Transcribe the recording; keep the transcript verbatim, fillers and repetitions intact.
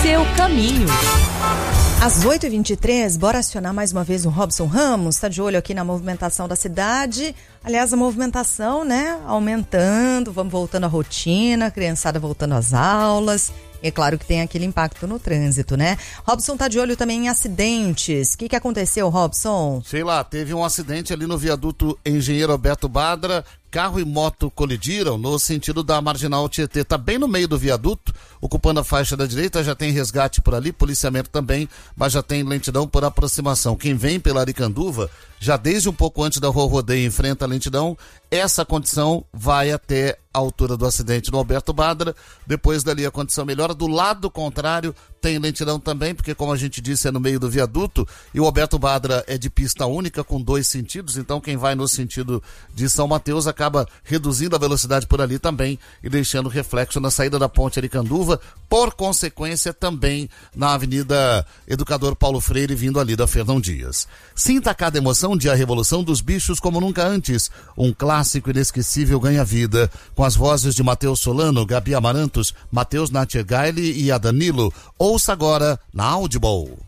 seu caminho. Às oito e vinte e três, bora acionar mais uma vez o Robson Ramos, está de olho aqui na movimentação da cidade. Aliás, a movimentação, né, aumentando, vamos voltando à rotina, criançada voltando às aulas. É claro que tem aquele impacto no trânsito, né? Robson tá de olho também em acidentes. O que que aconteceu, Robson? Sei lá, teve um acidente ali no viaduto Engenheiro Alberto Badra. Carro e moto colidiram no sentido da Marginal Tietê. Tá bem no meio do viaduto, ocupando a faixa da direita. Já tem resgate por ali, policiamento também, mas já tem lentidão por aproximação. Quem vem pela Aricanduva, já desde um pouco antes da Rua Rodeio, enfrenta a lentidão. Essa condição vai até a altura do acidente no Alberto Badra. Depois dali a condição melhora. Do lado contrário tem lentidão também, porque como a gente disse é no meio do viaduto, e o Alberto Badra é de pista única com dois sentidos, então quem vai no sentido de São Mateus acaba reduzindo a velocidade por ali também e deixando reflexo na saída da ponte Aricanduva, por consequência também na Avenida Educador Paulo Freire, vindo ali da Fernão Dias. Sinta cada emoção de A Revolução dos Bichos como nunca antes. Um clássico inesquecível ganha vida, com as vozes de Matheus Solano, Gabi Amarantos, Matheus Natiergaile e a Danilo. Ouça agora na Audible.